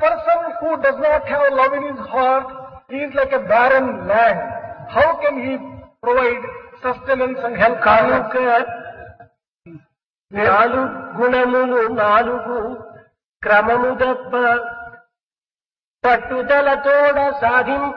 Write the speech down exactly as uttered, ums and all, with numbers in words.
person who does not have love in his heart is like a barren land. How can he provide sustenance and help? కనుక నాలుగు గుణములు నాలుగు క్రమము దప్ప పట్టుదలతోడ సాధింప